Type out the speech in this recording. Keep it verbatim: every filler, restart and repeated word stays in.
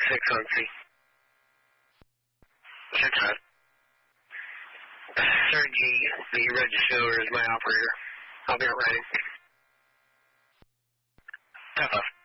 six on C. Six on. Sergey, the register is my operator. I'll be out riding. Tough.